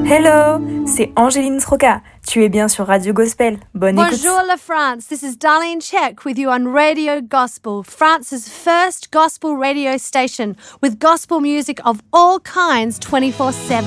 Hello, c'est Angéline Sroka. Tu es bien sur Radio Gospel. Bonne écoute. Bonjour la France, this is Darlene Check with you on Radio Gospel, France's first gospel radio station with gospel music of all kinds 24/7.